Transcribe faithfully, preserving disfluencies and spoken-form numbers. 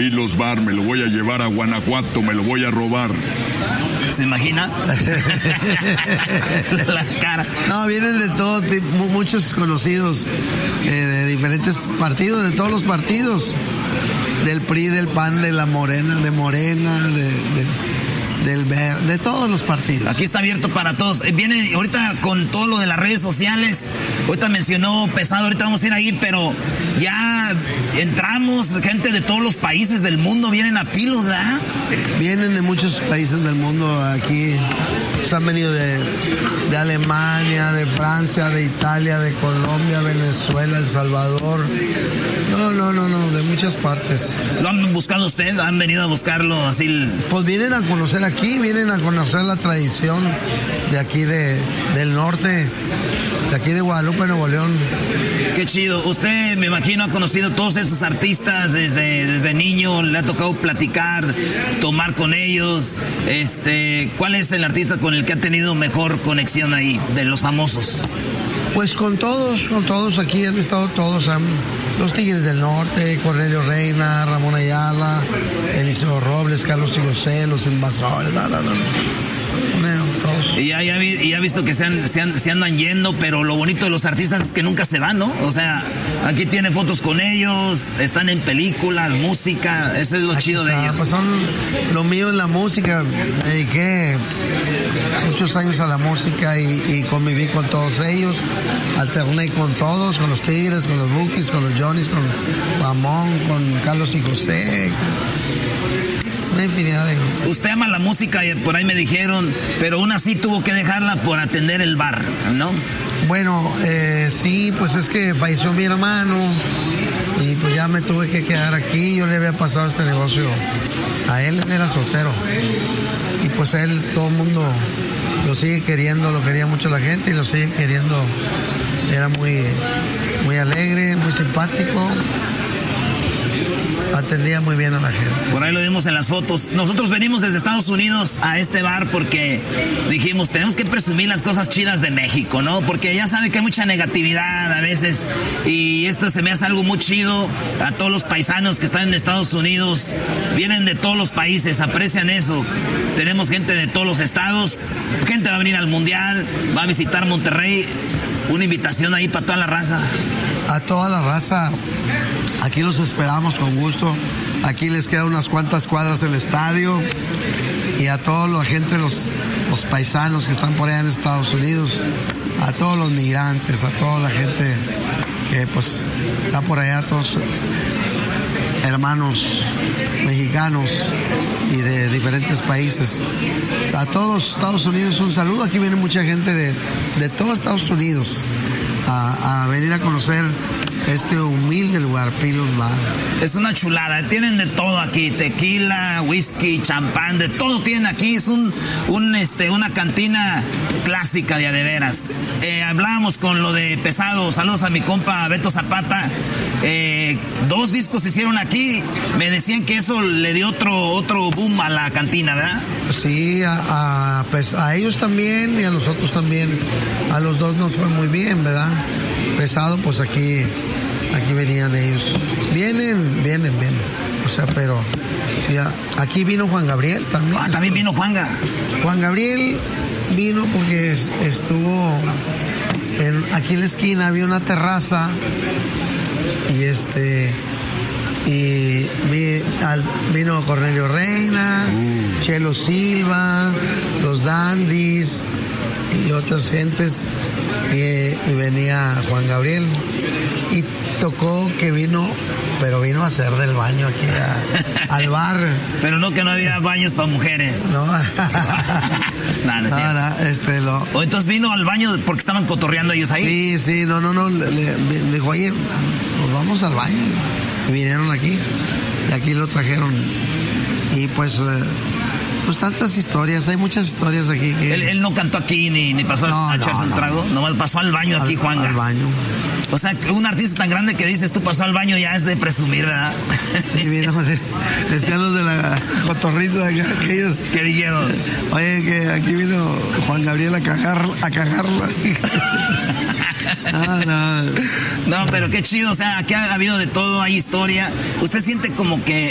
Pilos Bar, me lo voy a llevar a Guanajuato, me lo voy a robar. ¿Se imagina? La cara. No, vienen de todo tipo, muchos conocidos eh, de diferentes partidos, de todos los partidos. Del P R I, del P A N, de la Morena, de Morena, de... de del ver, de todos los partidos. Aquí está abierto para todos. Viene ahorita con todo lo de las redes sociales. Ahorita mencionó Pesado, ahorita vamos a ir ahí, pero ya entramos, gente de todos los países del mundo vienen a Pilos, ¿verdad? Vienen de muchos países del mundo aquí. Pues han venido de, de Alemania, de Francia, de Italia, de Colombia, Venezuela, El Salvador. No, no, no, no, de muchas partes. ¿Lo han buscado usted? ¿Han venido a buscarlo así? Pues vienen a conocer aquí, vienen a conocer la tradición de aquí de, del norte, de aquí de Guadalupe, Nuevo León. Qué chido. Usted, me imagino, ha conocido todos esos artistas desde, desde niño, le ha tocado platicar, tomar con ellos. Este, ¿cuál es el artista con el que ha tenido mejor conexión ahí, de los famosos? Pues con todos, con todos, aquí han estado todos, han, los Tigres del Norte, Cornelio Reina, Ramón Ayala, Eliseo Robles, Carlos y José, Los Invasores, no, no, no. Todos. Y ya, ya, ya he visto que se, han, se, han, se andan yendo, pero lo bonito de los artistas es que nunca se van, ¿no? O sea, aquí tiene fotos con ellos, están en películas, música, eso es lo aquí chido está, de ellos. Pues son, lo mío es la música, me dediqué muchos años a la música y, y conviví con todos ellos, alterné con todos, con los Tigres, con los Bukis, con los Johnnys, con Ramón, con Carlos y José. Una infinidad de... Usted ama la música, por ahí me dijeron, pero aún así tuvo que dejarla por atender el bar, ¿no? Bueno, eh, sí, pues es que falleció mi hermano y pues ya me tuve que quedar aquí. Yo le había pasado este negocio a él, él era soltero. Y pues a él todo el mundo lo sigue queriendo, lo quería mucho la gente y lo sigue queriendo. Era muy, muy alegre, muy simpático. Atendía muy bien a la gente. Por ahí lo vimos en las fotos. Nosotros venimos desde Estados Unidos a este bar porque dijimos, tenemos que presumir las cosas chidas de México, ¿no? Porque ya sabe que hay mucha negatividad a veces y esto se me hace algo muy chido. A todos los paisanos que están en Estados Unidos, vienen de todos los países, aprecian eso. Tenemos gente de todos los estados, gente va a venir al Mundial, va a visitar Monterrey. Una invitación ahí para toda la raza. A toda la raza. Aquí los esperamos con gusto. Aquí les quedan unas cuantas cuadras del estadio. Y a toda la gente, los, los paisanos que están por allá en Estados Unidos, a todos los migrantes, a toda la gente que pues está por allá, todos hermanos mexicanos y de diferentes países. A todos Estados Unidos un saludo. Aquí viene mucha gente de, de todos Estados Unidos a, a venir a conocer este humilde lugar, Pilos Bar. Es una chulada, tienen de todo aquí, tequila, whisky, champán, de todo tienen aquí. Es un, un este, una cantina clásica de a de veras. Eh, hablábamos con lo de Pesado, saludos a mi compa Beto Zapata. Eh, dos discos se hicieron aquí, me decían que eso le dio otro, otro boom a la cantina, ¿verdad? Sí, a, a, pues, a ellos también y a nosotros también. A los dos nos fue muy bien, ¿verdad? Pesado, pues aquí, aquí venían ellos. Vienen, vienen, vienen. O sea, pero sí, aquí vino Juan Gabriel también. Ah, también vino Juanga. Juan Gabriel vino porque estuvo en, aquí en la esquina, había una terraza y este y vi, al, vino Cornelio Reina, uh. Chelo Silva, los Dandys y otras gentes. Y, y venía Juan Gabriel y tocó que vino, pero vino a hacer del baño aquí a, al bar. Pero no que no había baños para mujeres. No. no, no, es no, no este lo. O entonces vino al baño porque estaban cotorreando ellos ahí. Sí, sí, no, no, no. Le, le, le dijo, oye, pues vamos al baño. Y vinieron aquí y aquí lo trajeron y pues. Eh, Pues tantas historias, hay muchas historias aquí. Que... Él, él no cantó aquí ni, ni pasó no, a echarse no, un trago, no. nomás pasó al baño al, aquí, Juanga. Al baño. O sea, un artista tan grande que dices tú pasó al baño ya es de presumir, ¿verdad? Sí, vino, decían los de la cotorriza acá, aquellos. ¿Qué dijeron? Oye, que aquí vino Juan Gabriel a cagar, a cagarla. No, no. No, pero qué chido, o sea, aquí ha habido de todo, hay historia. ¿Usted siente como que